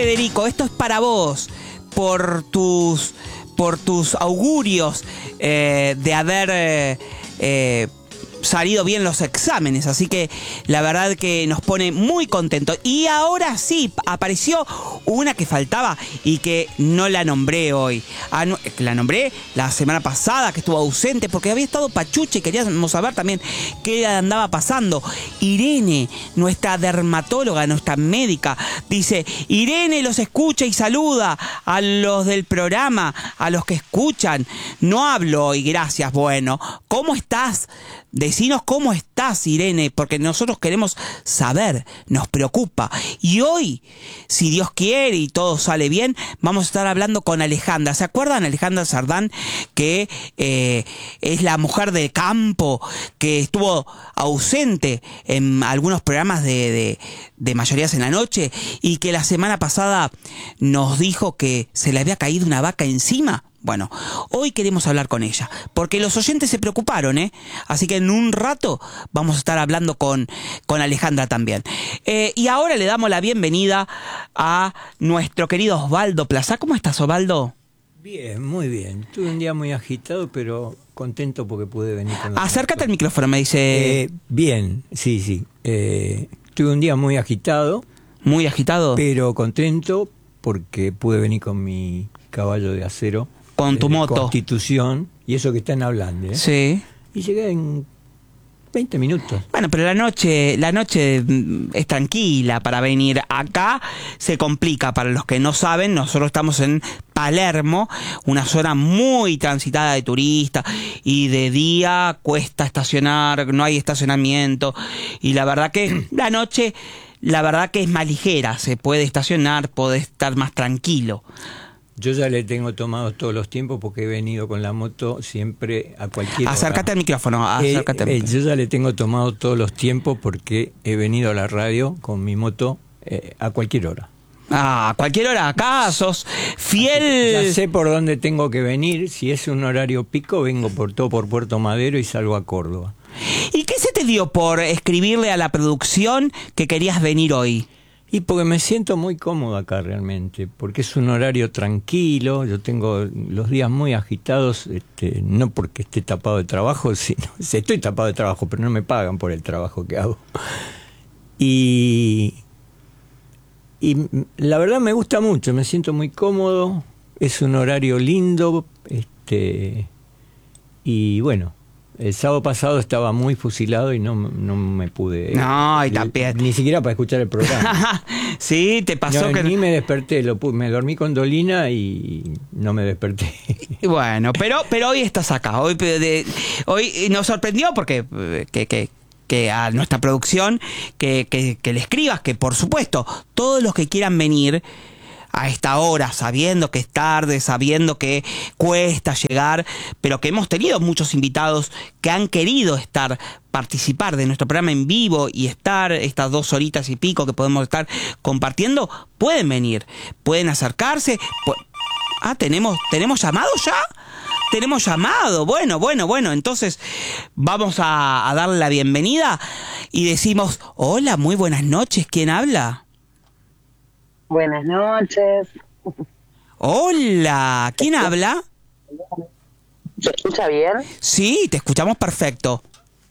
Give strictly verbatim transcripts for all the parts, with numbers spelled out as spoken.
Federico, esto es para vos, por tus, por tus augurios eh, de haber eh, eh, salido bien los exámenes, así que la verdad que nos pone muy contentos. Y ahora sí, apareció una que faltaba y que no la nombré hoy. Ah, no, la nombré la semana pasada, que estuvo ausente porque había estado pachuche y queríamos saber también qué andaba pasando. Irene, nuestra dermatóloga, nuestra médica, dice: Irene los escucha y saluda a los del programa, a los que escuchan. No hablo hoy, gracias. Bueno, ¿cómo estás? Decinos cómo estás, Irene, porque nosotros queremos saber, nos preocupa. Y hoy, si Dios quiere y todo sale bien, vamos a estar hablando con Alejandra. ¿Se acuerdan? Alejandra Sardán, que eh, es la mujer de campo, que estuvo ausente en algunos programas de, de, de Mayorías en la Noche, y que la semana pasada nos dijo que se le había caído una vaca encima. Bueno, hoy queremos hablar con ella, porque los oyentes se preocuparon, ¿eh? Así que en un rato vamos a estar hablando con, con Alejandra también. Eh, y ahora le damos la bienvenida a nuestro querido Osvaldo Plaza. ¿Cómo estás, Osvaldo? Bien, muy bien. Tuve un día muy agitado, pero contento porque pude venir con la Acércate al micrófono, me dice. Eh, bien, sí, sí. Eh, tuve un día muy agitado. ¿Muy agitado? Pero contento porque pude venir con mi caballo de acero. Con tu moto. Constitución, y eso que están hablando, ¿eh? Sí. Y llegué en veinte minutos. Bueno, pero la noche, la noche es tranquila para venir. Acá se complica, para los que no saben, nosotros estamos en Palermo, una zona muy transitada de turistas, y de día cuesta estacionar, no hay estacionamiento, y la verdad que la noche, la verdad que es más ligera, se puede estacionar, puede estar más tranquilo. Yo ya le tengo tomado todos los tiempos porque he venido con la moto siempre a cualquier hora. Acércate al micrófono, acércate al eh, micrófono. eh, yo ya le tengo tomado todos los tiempos porque he venido a la radio con mi moto eh, a cualquier hora. Ah, a cualquier hora, acá sos fiel. Ya sé por dónde tengo que venir. Si es un horario pico, vengo por todo por Puerto Madero y salgo a Córdoba. ¿Y qué se te dio por escribirle a la producción que querías venir hoy? Y porque me siento muy cómodo acá realmente, porque es un horario tranquilo. Yo tengo los días muy agitados, este, no porque esté tapado de trabajo, sino estoy tapado de trabajo, pero no me pagan por el trabajo que hago. Y, y la verdad me gusta mucho, me siento muy cómodo, es un horario lindo, este, y bueno. El sábado pasado estaba muy fusilado y no, no me pude... No, y también... Ni siquiera para escuchar el programa. Sí, te pasó no, que... Ni me desperté, lo, me dormí con Dolina y no me desperté. Bueno, pero pero hoy estás acá. Hoy, de, hoy nos sorprendió porque... Que, que, que a nuestra producción, que, que, que le escribas, que por supuesto, todos los que quieran venir a esta hora, sabiendo que es tarde, sabiendo que cuesta llegar, pero que hemos tenido muchos invitados que han querido estar, participar de nuestro programa en vivo y estar estas dos horitas y pico que podemos estar compartiendo, pueden venir, pueden acercarse. Ah, tenemos, tenemos llamado ya. Tenemos llamado. Bueno, bueno, bueno. Entonces vamos a, a darle la bienvenida y decimos: hola, muy buenas noches. ¿Quién habla? Buenas noches. Hola, ¿quién habla? ¿Se escucha bien? Sí, te escuchamos perfecto.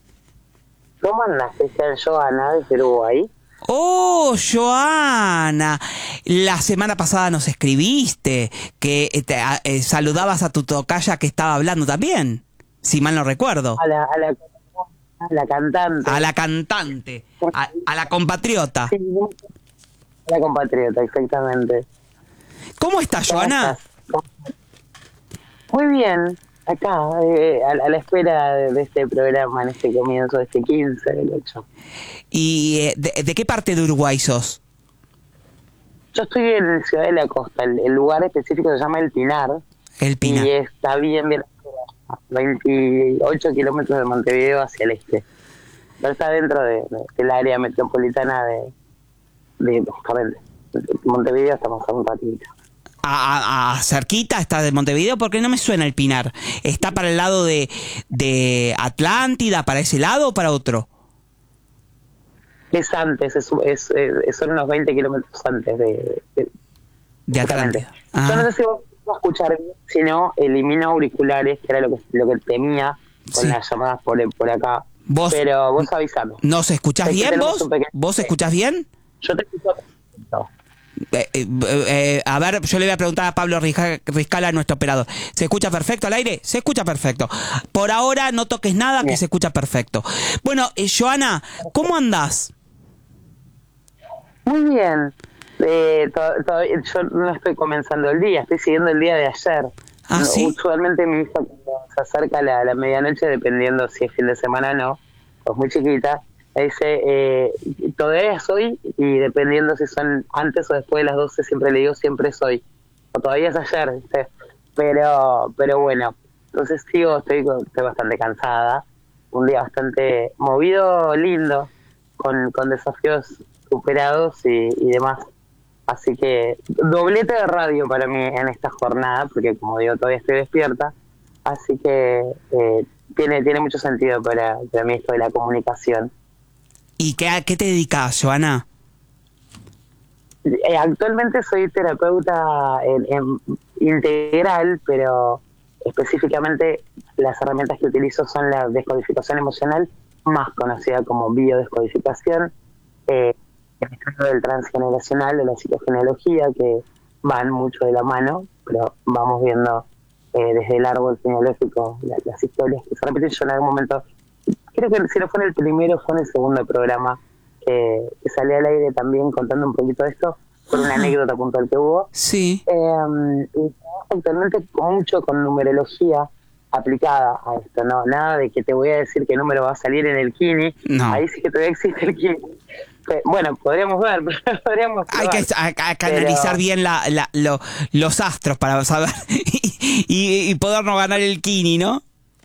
¿Cómo andas, Cristian? Joana, desde Uruguay. Oh, Joana, la semana pasada nos escribiste que te, eh, saludabas a tu tocaya que estaba hablando también, si mal no recuerdo. A la, a la, a la cantante. A la cantante, a, a la compatriota. Sí, a la compatriota, exactamente. ¿Cómo estás, Joana? ¿Cómo estás? Muy bien, acá, eh, a, a la espera de, de este programa, en este comienzo de este quince del ocho. ¿Y eh, de, de qué parte de Uruguay sos? Yo estoy en Ciudad de la Costa, el, el lugar específico se llama El Pinar. El Pinar. Y está bien, bien, veintiocho kilómetros de Montevideo hacia el este. Pero está dentro de, de, del área metropolitana de, de, de Montevideo, estamos a un ratito. A, a, a cerquita está de Montevideo, porque no me suena El Pinar. ¿Está para el lado de, de Atlántida, para ese lado o para otro? Es antes, es, es, es, son unos veinte kilómetros antes de, de, De Atlántida. Ah. Yo no sé si vos vas a escuchar bien, si no, elimino auriculares, que era lo que, lo que temía con Sí. las llamadas por, por acá. ¿Vos, Pero vos avisame. ¿Nos escuchás Es que bien tenemos vos? un pequeño- ¿Vos escuchás bien? Yo te escucho. No. Eh, eh, eh, a ver, yo le voy a preguntar a Pablo Rizca- Rizcala, nuestro operador. ¿Se escucha perfecto al aire? Se escucha perfecto. Por ahora no toques nada, que Bien. se escucha perfecto. Bueno, eh, Joana, ¿cómo andás? Muy bien. Eh, to- todavía- yo no estoy comenzando el día, estoy siguiendo el día de ayer. ¿Ah, No, sí? Usualmente mi hija cuando se acerca la, la medianoche, dependiendo si es fin de semana o no, pues muy chiquita, me dice, eh, todavía es hoy, y dependiendo si son antes o después de las doce, siempre le digo, siempre es hoy. O todavía es ayer, ¿viste? Pero, pero bueno, entonces sigo, estoy, estoy bastante cansada. Un día bastante movido, lindo, con, con desafíos superados y, y demás. Así que doblete de radio para mí en esta jornada, porque como digo, todavía estoy despierta. Así que eh, tiene tiene mucho sentido para, para mí esto de la comunicación. ¿Y qué, a qué te dedicas, Joana? Eh, actualmente soy terapeuta en, en integral, pero específicamente las herramientas que utilizo son la descodificación emocional, más conocida como biodescodificación, eh, el estudio del transgeneracional, de la psicogenealogía, que van mucho de la mano, pero vamos viendo eh, desde el árbol genealógico la, las historias que se repiten. Yo en algún momento, creo que si no fue en el primero, fue en el segundo programa, que, que salí al aire también contando un poquito de esto, por una Ajá. anécdota puntual que hubo. Sí. Eh, y trabajo actualmente con mucho con numerología aplicada a esto, no nada de que te voy a decir qué número va a salir en el Kini. No. Ahí sí que todavía existe el Kini. Pe- Bueno, podríamos ver, podríamos Hay que probar. a- a canalizar Pero- bien la, la- lo- los astros para saber y, y, y podernos ganar el Kini, ¿no?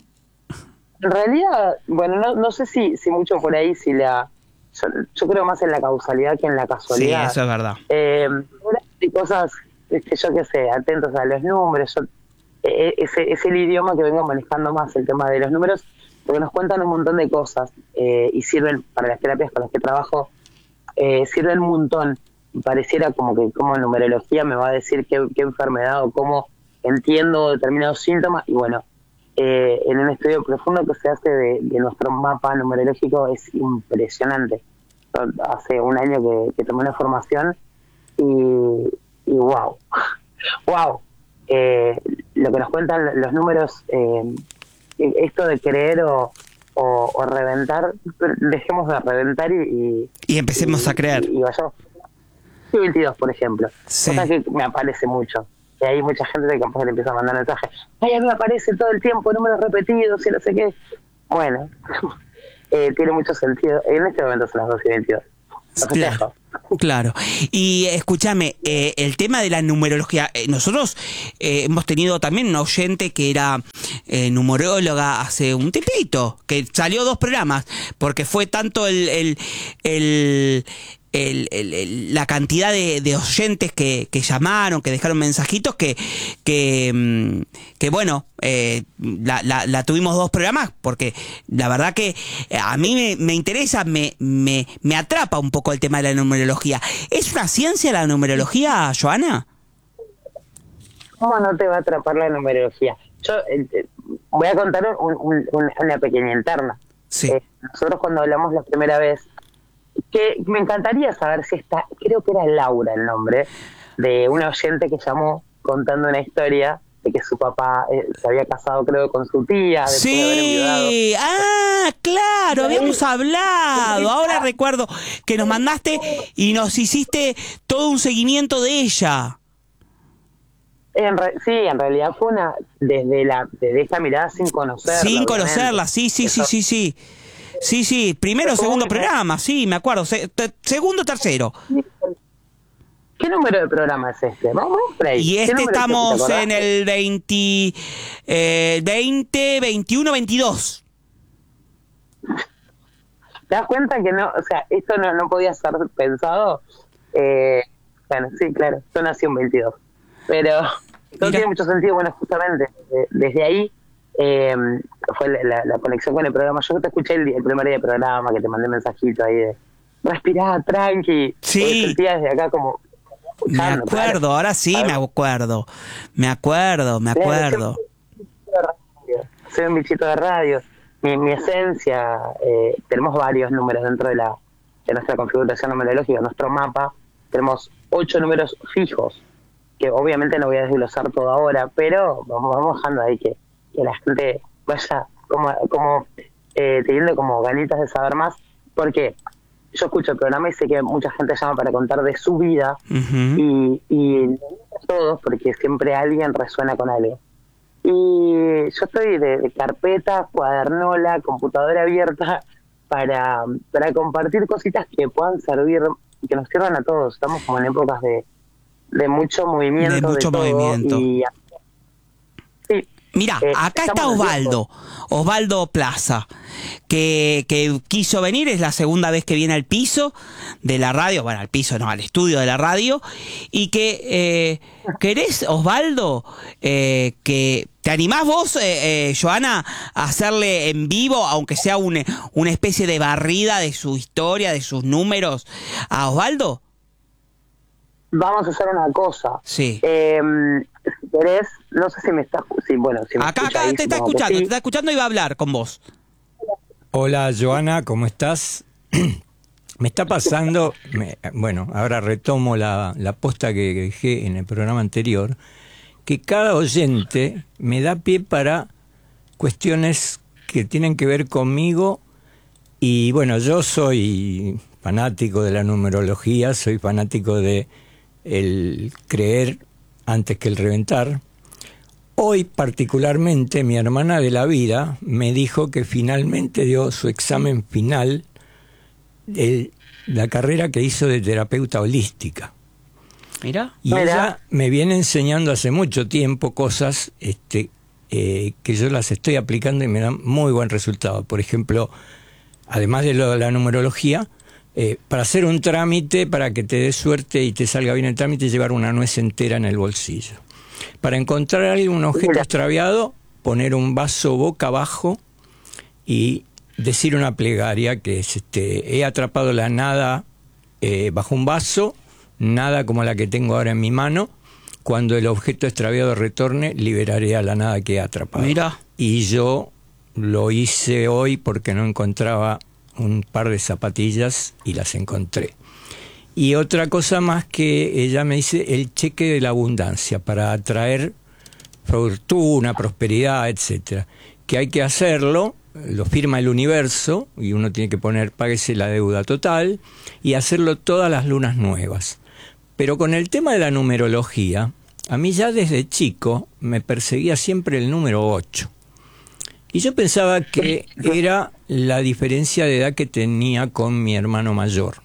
En realidad, bueno, no, no sé si, si mucho por ahí, si la yo, yo creo más en la causalidad que en la Sí, casualidad. eso es verdad. Eh, hay cosas, es que yo qué sé, atentos a los números. Yo, eh, ese, es el idioma que vengo manejando más, el tema de los números, porque nos cuentan un montón de cosas eh, y sirven para las terapias con las que trabajo, eh, sirven un montón. Y pareciera como que como numerología me va a decir qué, qué enfermedad o cómo entiendo determinados síntomas. Y bueno, eh, en un estudio profundo que se hace de, de nuestro mapa numerológico es impresionante. Yo hace un año que, que tomé una formación y, y wow, wow, eh, lo que nos cuentan los números, eh, esto de creer o, o, o reventar, dejemos de reventar y, y, Y empecemos y- a creer. y, y vayamos. Sí, veintidós, por ejemplo, Sí. cosa que me aparece mucho. Y hay mucha gente que capaz le empieza a mandar mensajes. Ay, a mí me aparece todo el tiempo números repetidos y no sé qué. Bueno, eh, tiene mucho sentido. En este momento son las dos y veintidós. Lo festejo. Claro, claro. Y escúchame, eh, el tema de la numerología, eh, nosotros eh, hemos tenido también una oyente que era eh, numeróloga hace un tiempito, que salió dos programas, porque fue tanto el, el, el, el- el- el- la cantidad de, de oyentes que, que llamaron, que dejaron mensajitos, que, que, mm, que bueno, eh, la, la, la tuvimos dos programas, porque la verdad que eh, a mí me, me interesa, me, me, me atrapa un poco el tema de la numerología. ¿Es una ciencia la numerología, Joana? ¿Cómo no te va a atrapar la numerología? Yo eh, eh, voy a contar un- un- un- una pequeña interna. Sí. Eh, nosotros cuando hablamos la primera vez, que me encantaría saber si está, creo que era Laura el nombre, de una oyente que llamó contando una historia de que su papá eh, se había casado, creo, con su tía, después de haber enviudado. Sí, ah, claro, habíamos hablado. Ahora recuerdo que nos mandaste y nos hiciste todo un seguimiento de ella. En re- sí, en realidad fue una, desde la desde esta mirada sin conocerla. Sin obviamente. conocerla, sí, sí, sí, Eso- sí, sí. Sí, sí, primero, Pero segundo bueno. programa, sí, me acuerdo. Se- te- segundo, tercero. ¿Qué número de programa es este? Vamos por ahí. Y ¿Qué este número es este? ¿Te estamos acordás? en el veinte, eh, veinte, veintiuno, veintidós. ¿Te das cuenta que no, o sea, esto no, no podía ser pensado? Eh, bueno, sí, claro, yo nací un veintidós. Pero no Mira. tiene mucho sentido, bueno, justamente eh, desde ahí eh, fue la, la- la conexión con el programa. Yo te escuché el, el primer día del programa, que te mandé mensajito ahí de respirá, tranqui. Sí. Porque sentía desde acá como escuchando. Me acuerdo, claro. ahora sí me acuerdo. Me acuerdo, me acuerdo. Soy un bichito de radio. Mi, mi esencia, eh, tenemos varios números dentro de la de nuestra configuración numerológica, nuestro mapa. Tenemos ocho números fijos, que obviamente no voy a desglosar todo ahora, pero vamos, vamos dejando ahí que, que la gente vaya como, como eh, teniendo como ganitas de saber más, porque yo escucho el programa y sé que mucha gente llama para contar de su vida, Uh-huh. y, y todos, porque siempre alguien resuena con algo. Y yo estoy de, de carpeta, cuadernola, computadora abierta para, para compartir cositas que puedan servir, que nos sirvan a todos. Estamos como en épocas de, de mucho movimiento. De mucho todo, movimiento. Y, sí, Mira, eh, acá está estamos Osvaldo, Osvaldo Plaza, que, que quiso venir, es la segunda vez que viene al piso de la radio, bueno, al piso no, al estudio de la radio, y que, eh, ¿querés, Osvaldo, eh, que te animás vos, eh, eh, Joana, a hacerle en vivo, aunque sea un, una especie de barrida de su historia, de sus números, a Osvaldo? Vamos a hacer una cosa. Sí. Eh, si querés, no sé si me estás... Sí, bueno, si me Acá, escucha acá ahí, te está supongo que escuchando, sí. te está escuchando y va a hablar con vos. Hola Joana, ¿cómo estás? Me está pasando, me, bueno, ahora retomo la, la posta que dejé en el programa anterior, que cada oyente me da pie para cuestiones que tienen que ver conmigo, y bueno, yo soy fanático de la numerología, soy fanático de el creer antes que el reventar. Hoy particularmente mi hermana de la vida me dijo que finalmente dio su examen final de la carrera que hizo de terapeuta holística. Mira. Y Mira. ella me viene enseñando hace mucho tiempo cosas este, eh, que yo las estoy aplicando y me dan muy buen resultado. Por ejemplo, además de lo de la numerología, eh, para hacer un trámite, para que te dé suerte y te salga bien el trámite, llevar una nuez entera en el bolsillo. Para encontrar algún objeto Mira. extraviado, poner un vaso boca abajo y decir una plegaria que es, este, he atrapado la nada eh, bajo un vaso, nada como la que tengo ahora en mi mano. Cuando el objeto extraviado retorne, liberaré a la nada que he atrapado. Mira. Y yo lo hice hoy porque no encontraba un par de zapatillas y las encontré. Y otra cosa más que ella me dice, el cheque de la abundancia para atraer fortuna, prosperidad, etcétera. Que hay que hacerlo, lo firma el universo y uno tiene que poner páguese la deuda total y hacerlo todas las lunas nuevas. Pero con el tema de la numerología, a mí ya desde chico me perseguía siempre el número ocho. Y yo pensaba que era la diferencia de edad que tenía con mi hermano mayor.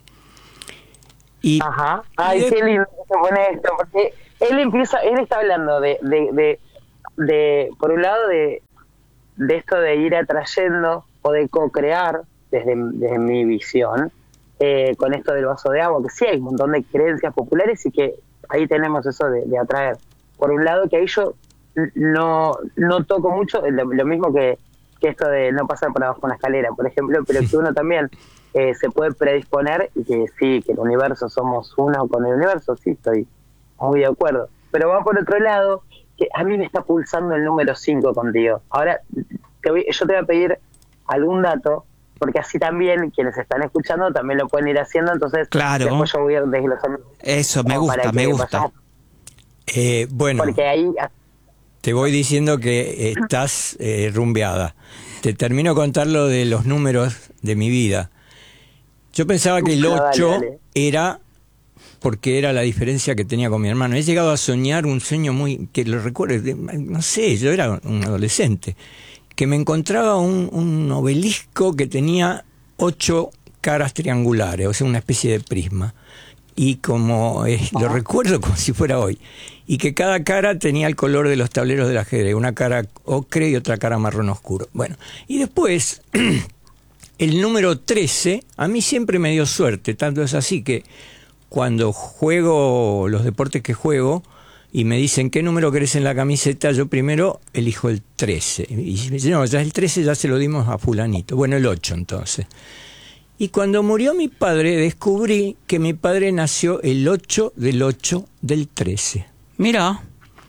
Y, Ajá. Ay, y de- qué lindo que se pone esto, porque él empieza, él está hablando de, de, de, de por un lado, de, de esto de ir atrayendo o de co-crear, desde, desde mi visión, eh, con esto del vaso de agua, que sí hay un montón de creencias populares y que ahí tenemos eso de, de atraer. Por un lado, que ahí yo no, no toco mucho, lo, lo mismo que, que esto de no pasar por abajo una escalera, por ejemplo, pero que uno también eh, se puede predisponer y que sí, que el universo somos uno con el universo, sí, estoy muy de acuerdo. Pero va por otro lado, que a mí me está pulsando el número cinco contigo. Ahora, te voy, yo te voy a pedir algún dato, porque así también quienes están escuchando también lo pueden ir haciendo, entonces Claro. después yo voy a desglosar. Eso, me como para gusta, que me gusta. vayamos- eh, bueno, Porque ahí... te voy diciendo que estás eh, rumbeada. Te termino de contar lo de los números de mi vida. Yo pensaba que el No, dale, ocho dale. era porque era la diferencia que tenía con mi hermano. He llegado a soñar un sueño muy, que lo recuerdo, de- no sé, yo era un adolescente, que me encontraba un, un obelisco que tenía ocho caras triangulares, o sea, una especie de prisma. Y como es, lo recuerdo como si fuera hoy, y que cada cara tenía el color de los tableros del ajedrez, una cara ocre y otra cara marrón oscuro. Bueno, y después el número trece a mí siempre me dio suerte, tanto es así que cuando juego los deportes que juego y me dicen qué número querés en la camiseta, yo primero elijo el trece. Y me dicen, no, ya el trece ya se lo dimos a fulanito. Bueno, el ocho entonces. Y cuando murió mi padre, descubrí que mi padre nació el ocho del ocho del trece. Mira.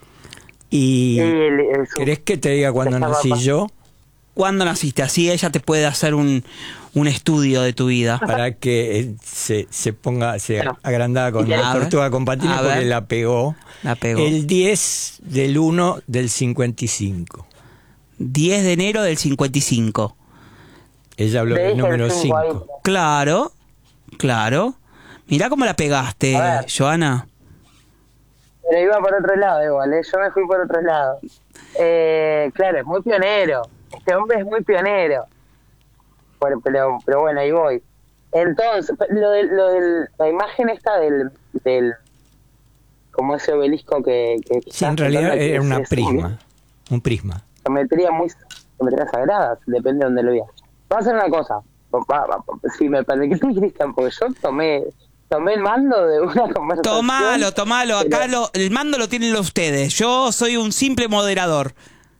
Y El- el- su- ¿querés que te diga cuándo estaba nací pa- yo? ¿Cuándo naciste? Así ella te puede hacer un, un estudio de tu vida. Para que eh, se, se ponga, se Bueno, agrandada con y la a ver, tortuga con patines a porque ver. la pegó. La pegó. El diez del uno del cincuenta y cinco. diez de enero del cincuenta y cinco. Ella habló Le del dije el número cinco ahí. cinco. Claro, claro. Mirá cómo la pegaste, A ver. Joana. Pero iba por otro lado igual, ¿eh? Yo me fui por otro lado. Eh, claro, es muy pionero. Este hombre es muy pionero. Bueno, pero, pero bueno, ahí voy. Entonces, lo de, lo del, la imagen esta del, del como ese obelisco que... que Sí, en realidad que era es- una es prisma. Un prisma. Geometría muy... Geometría sagrada, depende de donde lo veas. Vamos a hacer una cosa. Va- va- Si me permitís, Cristian, porque yo tomé tomé el mando de una conversación. Tomalo, tomalo. Acá pero- lo, el mando lo tienen ustedes. Yo soy un simple moderador.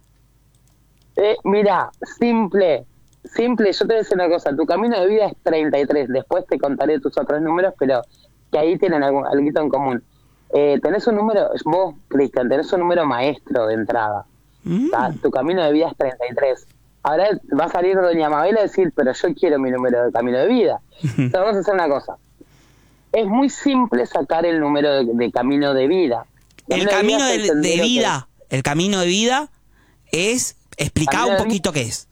Eh, mira, simple, simple, yo te voy a decir una cosa, tu camino de vida es treinta y tres, después te contaré tus otros números, pero que ahí tienen algo, algo en común. Eh, tenés un número, vos, Cristian, tenés un número maestro de entrada. Mm. ¿tá? Tu camino de vida es treinta y tres. Ahora va a salir doña Mabel a decir, pero yo quiero mi número de camino de vida. Entonces vamos a hacer una cosa. Es muy simple sacar el número de, de camino de vida. El Camino de camino vida es de, el de sendero que- vida, el camino de vida es, explicar Camino un de poquito qué es.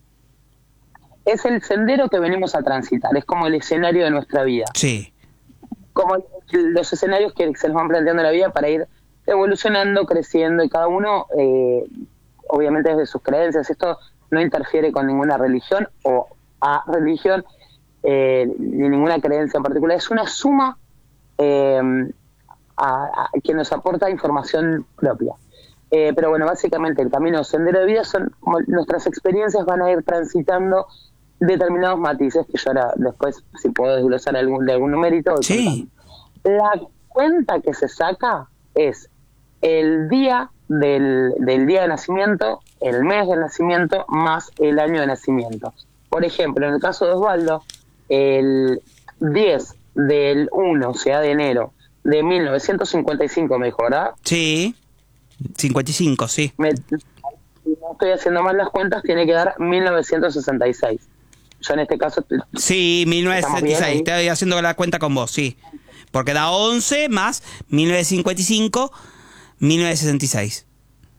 es el sendero que venimos a transitar, es como el escenario de nuestra vida. Sí. Como los escenarios que se nos van planteando en la vida para ir evolucionando, creciendo, y cada uno, eh, obviamente desde sus creencias. Esto no interfiere con ninguna religión o a religión, eh, ni ninguna creencia en particular. Es una suma eh, a, a- que nos aporta información propia. Eh, pero bueno, básicamente el camino sendero de vida son como nuestras experiencias van a ir transitando determinados matices que yo ahora después, si puedo desglosar algún, de algún numerito, voy Sí. contando. La cuenta que se saca es el día del, del día de nacimiento, el mes de nacimiento, más el año de nacimiento. Por ejemplo, en el caso de Osvaldo, el diez del uno, o sea, de enero, de mil novecientos cincuenta y cinco, me dijo, ¿verdad? Sí. cincuenta y cinco, sí. Me, si no estoy haciendo mal las cuentas, tiene que dar mil novecientos sesenta y seis. Yo en este caso... Sí, mil novecientos sesenta y seis. ¿Estamos bien Estoy haciendo la cuenta con vos, sí. Porque da once más mil novecientos cincuenta y cinco, mil novecientos sesenta y seis.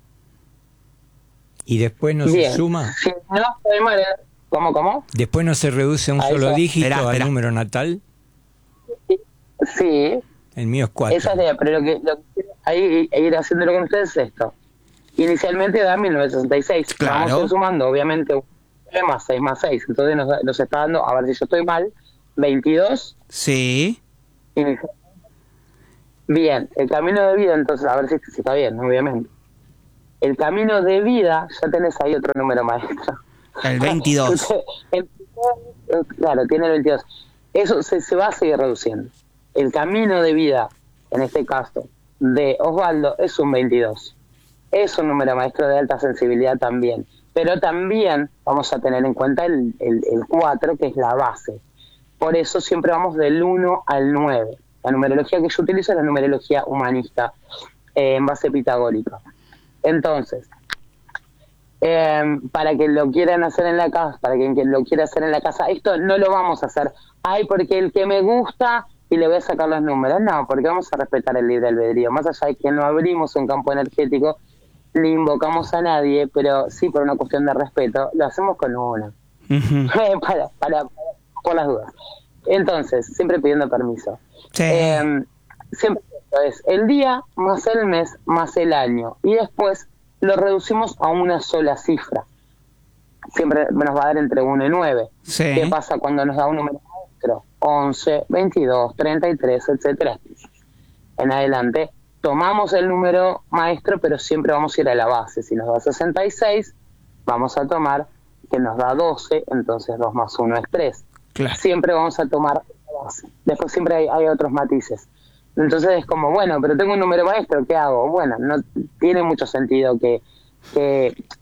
Y después no Bien. se suma. Si no estoy mal, ¿cómo, cómo? Después no se reduce a un Ahí solo está. dígito Esperá, al esperá. número natal. Sí, El mío es cuatro. esa es la idea, pero lo que, lo que quiero ahí ir haciéndolo con ustedes es esto. Inicialmente da mil novecientos sesenta y seis. Claro. Vamos a ir sumando, obviamente, nueve más seis más seis. Entonces nos, da- nos está dando, a ver si yo estoy mal, veintidós. Sí. Inicialmente. Bien, el camino de vida, entonces, a ver si, si está bien, obviamente. El camino de vida, ya tenés ahí otro número maestro. El veintidós. El- claro, tiene el veintidós. Eso se, se va a seguir reduciendo. El camino de vida, en este caso, de Osvaldo, es un veintidós. Es un número maestro de alta sensibilidad también. Pero también vamos a tener en cuenta el, el, el cuatro, que es la base. Por eso siempre vamos del uno al nueve. La numerología que yo utilizo es la numerología humanista, eh, en base pitagórica. Entonces, eh, para que lo quieran hacer en la casa, para quien que lo quiera hacer en la casa, esto no lo vamos a hacer, ay, porque el que me gusta y le voy a sacar los números, no, porque vamos a respetar el libre albedrío, más allá de que no abrimos un campo energético, ni invocamos a nadie, pero sí por una cuestión de respeto, lo hacemos con uno, Ujú. para, para, por las dudas. Entonces, siempre pidiendo permiso. Sí. Eh, siempre esto es el día más el mes más el año y después lo reducimos a una sola cifra. Siempre nos va a dar entre uno y nueve. Sí. ¿Qué pasa cuando nos da un número maestro? once, veintidós, treinta y tres, etcétera. En adelante tomamos el número maestro, pero siempre vamos a ir a la base. Si nos da sesenta y seis, vamos a tomar que nos da doce, entonces dos más uno es tres. Claro. Siempre vamos a tomar la base. Después siempre hay, hay otros matices. Entonces es como, bueno, pero tengo un número maestro, ¿qué hago? Bueno, no tiene mucho sentido que, que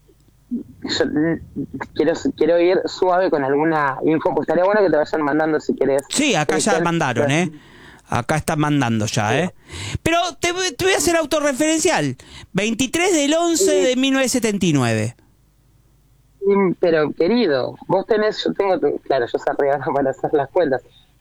yo quiero, quiero ir suave con alguna info, pues estaría bueno que te vayan mandando si querés. Sí, acá ya mandaron, ¿eh? Acá están mandando ya, ¿eh? Pero te, te voy a hacer autorreferencial. veintitrés del once de mil novecientos setenta y nueve. Pero, querido, vos tenés, yo tengo, tu, claro, yo se arriba para hacer las cuentas.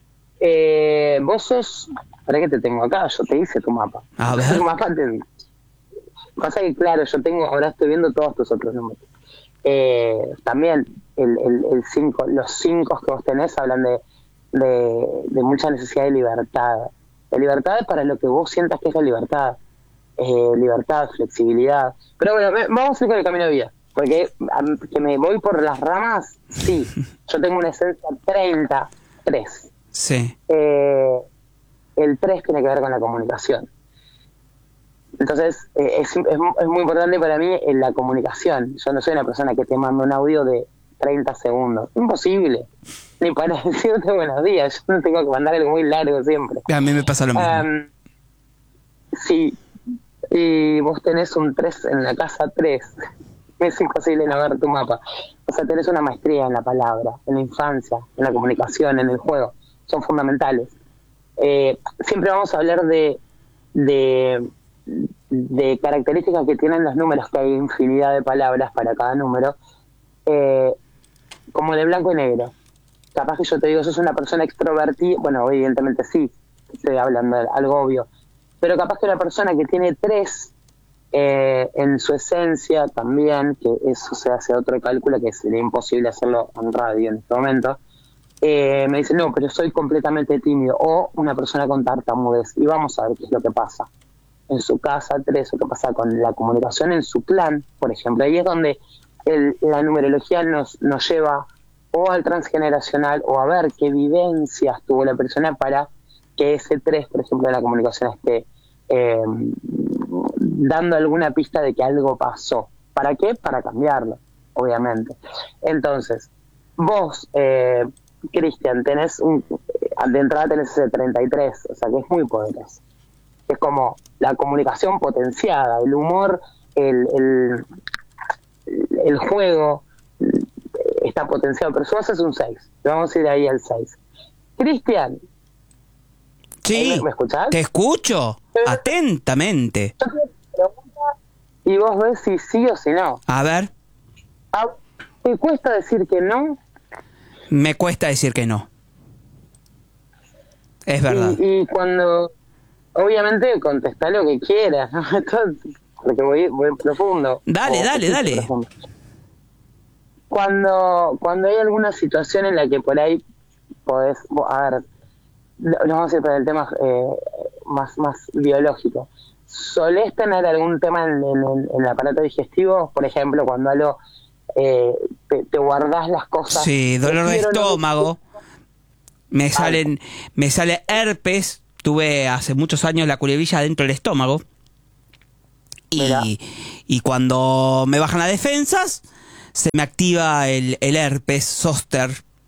Eh, vos sos, ¿para qué te tengo acá? Yo te hice tu mapa. A ver. Tu mapa te, pasa que, claro, yo tengo, ahora estoy viendo todos tus otros números. Eh, también, el, el, el cinco, los cinco que vos tenés hablan de, de, de mucha necesidad de libertad. De libertad para lo que vos sientas que es la libertad. Eh, libertad, flexibilidad. Pero bueno, me, vamos a ir con el camino de vida. Porque a, que me voy por las ramas, sí. Yo tengo una esencia treinta, tres. Sí. Eh, el tres tiene que ver con la comunicación. Entonces, eh, es, es, es muy importante para mí en la comunicación. Yo no soy una persona que te manda un audio de treinta segundos. Imposible. Ni para decirte buenos días. Yo no tengo que mandar algo muy largo siempre. A mí me pasa lo mismo. Um, sí. Y vos tenés un tres en la casa tres. Es imposible no ver tu mapa. O sea, tenés una maestría en la palabra, en la infancia, en la comunicación, en el juego. Son fundamentales. Eh, siempre vamos a hablar de, de, de características que tienen los números, que hay infinidad de palabras para cada número, eh, como de blanco y negro. Capaz que yo te digo, sos una persona extrovertida, bueno, evidentemente sí, estoy hablando de algo obvio, pero capaz que una persona que tiene tres eh, en su esencia también, que eso se hace otro cálculo que sería imposible hacerlo en radio en este momento, eh, me dice, no, pero soy completamente tímido, o una persona con tartamudez, y vamos a ver qué es lo que pasa en su casa, tres, o qué pasa con la comunicación en su clan, por ejemplo. Ahí es donde el, la numerología nos, nos lleva o al transgeneracional, o a ver qué vivencias tuvo la persona para que ese tres, por ejemplo, de la comunicación esté eh, dando alguna pista de que algo pasó. ¿Para qué? Para cambiarlo, obviamente. Entonces, vos, eh, Cristian, tenés un, de entrada tenés ese treinta y tres, o sea que es muy poderoso. Es como la comunicación potenciada, el humor, el, el, el juego está potenciado, pero si vos haces un seis, vamos a ir ahí al seis. Cristian, sí, ¿me escuchás? Te escucho atentamente. Yo te pregunto y vos ves si sí o si no. A ver. ¿Te cuesta decir que no? Me cuesta decir que no. Es verdad. Y, y cuando, obviamente, contestá lo que quieras, ¿no? Entonces, porque voy, voy profundo. Dale, o, dale, dale. Profundo. Cuando, cuando hay alguna situación en la que por ahí podés, a ver, nos vamos a ir para el tema eh, más, más biológico. ¿Solés tener algún tema en, en, en el aparato digestivo? Por ejemplo, cuando algo eh, te, te guardás las cosas. Sí, dolor de estómago. Me salen, me sale herpes. Tuve hace muchos años la culebrilla dentro del estómago. Y, y cuando me bajan las defensas, se me activa el, el herpes zóster.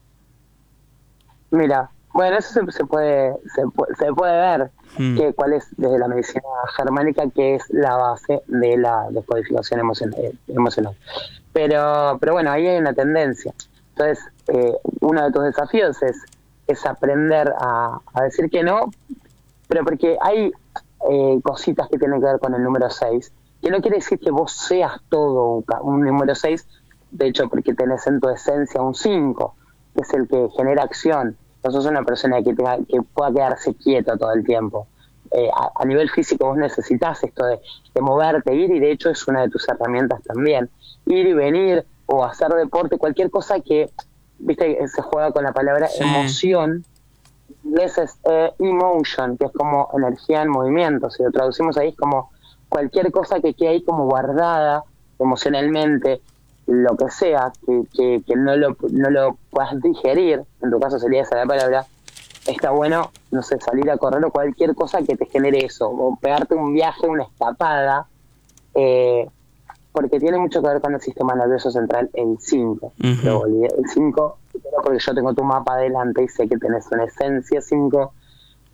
Mira, bueno, eso se, se puede se, se puede ver mm. que cuál es desde la medicina germánica, que es la base de la descodificación emocional. emocional. Pero, pero bueno, ahí hay una tendencia. Entonces, eh, uno de tus desafíos es, es aprender a, a decir que no, pero porque hay eh, cositas que tienen que ver con el número seis, que no quiere decir que vos seas todo un, un número seis, de hecho, porque tenés en tu esencia un cinco, que es el que genera acción. No sos una persona que, tenga, que pueda quedarse quieto todo el tiempo. Eh, a, a nivel físico vos necesitas esto de, de moverte, ir, y de hecho es una de tus herramientas también. Ir y venir, o hacer deporte, cualquier cosa que, viste, se juega con la palabra sí. emoción. En inglés es eh, emotion, que es como energía en movimiento. Si lo traducimos ahí es como cualquier cosa que quede ahí como guardada emocionalmente, lo que sea, que, que, que no lo no lo puedas digerir, en tu caso sería esa la palabra, está bueno, no sé, salir a correr o cualquier cosa que te genere eso, o pegarte un viaje, una escapada, eh, porque tiene mucho que ver con el sistema nervioso central, el cinco. Uh-huh. El cinco, porque yo tengo tu mapa adelante y sé que tenés una esencia cinco,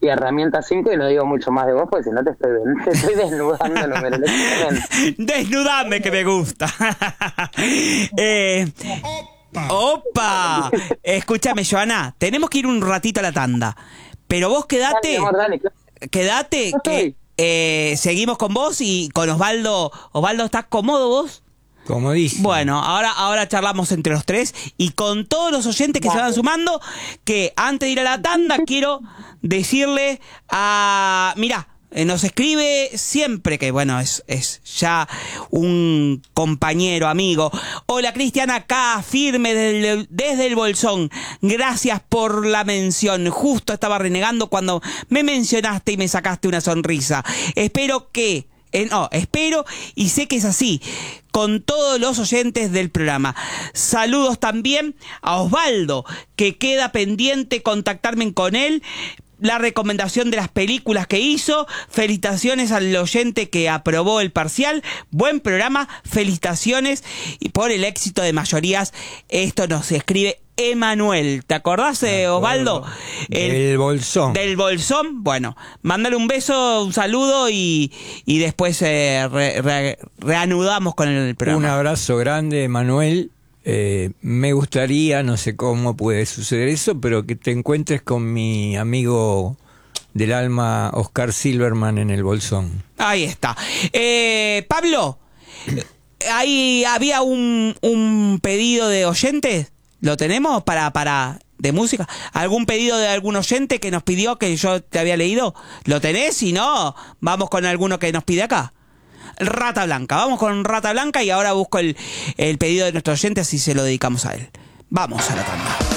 y herramienta cinco, y no digo mucho más de vos, porque si no te estoy, te estoy desnudando numerológicamente. Desnudame, que me gusta. eh, ¡Opa! Escúchame, Joana, tenemos que ir un ratito a la tanda, pero vos quedate, Dale, amor, dale, claro. quedate, No que estoy. eh, seguimos con vos y con Osvaldo. Osvaldo, ¿estás cómodo vos? Como dice. Bueno, ahora, ahora charlamos entre los tres y con todos los oyentes que se van sumando, que antes de ir a la tanda quiero decirle a... Mirá, eh, nos escribe siempre, que bueno, es, es ya un compañero, amigo. Hola, Cristian, acá, firme desde el, desde el Bolsón. Gracias por la mención. Justo estaba renegando cuando me mencionaste y me sacaste una sonrisa. Espero que... Eh, no, espero y sé que es así con todos los oyentes del programa. Saludos también a Osvaldo, que queda pendiente contactarme con él, la recomendación de las películas que hizo. Felicitaciones al oyente que aprobó el parcial. Buen programa, felicitaciones y por el éxito de mayorías. Esto nos escribe Emanuel. ¿Te acordás, eh, Osvaldo? El, del Bolsón. Del Bolsón. Bueno, mándale un beso, un saludo y, y después eh, re, re, reanudamos con el programa. Un abrazo grande, Emanuel. Eh, me gustaría, no sé cómo puede suceder eso, pero que te encuentres con mi amigo del alma, Oscar Silverman, en el Bolsón. Ahí está. Eh, Pablo, ahí había un, un pedido de oyentes. ¿Lo tenemos para, para de música? ¿Algún pedido de algún oyente que nos pidió que yo te había leído? ¿Lo tenés? Si no, vamos con alguno que nos pide acá. Rata Blanca. Vamos con Rata Blanca y ahora busco el, el pedido de nuestro oyente, así se lo dedicamos a él. Vamos a la tanda.